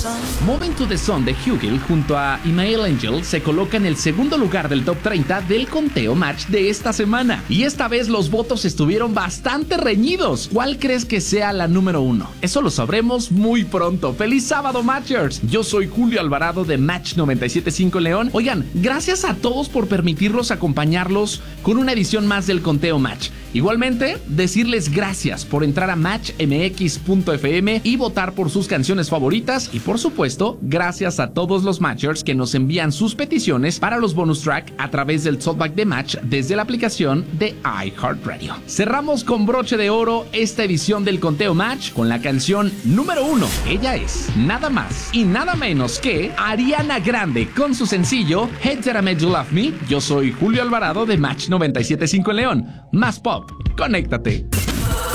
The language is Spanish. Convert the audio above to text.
Moving to the Sun de Hugel junto a Email Angel se coloca en el segundo lugar del top 30 del conteo match de esta semana. Y esta vez los votos estuvieron bastante reñidos. ¿Cuál crees que sea la número 1? Eso lo sabremos muy pronto. ¡Feliz sábado, Matchers! Yo soy Julio Alvarado de Match 97.5 León. Oigan, gracias a todos por permitirnos acompañarlos con una edición más del conteo match. Igualmente, decirles gracias por entrar a matchmx.fm y votar por sus canciones favoritas. Y por supuesto, gracias a todos los Matchers que nos envían sus peticiones para los bonus track a través del Talkback de Match desde la aplicación de iHeartRadio. Cerramos con broche de oro esta edición del conteo match con la canción número 1. Ella es nada más y nada menos que Ariana Grande con su sencillo Hey Did I Make You Love Me. Yo soy Julio Alvarado de Match 97.5 León. Más pop, conéctate.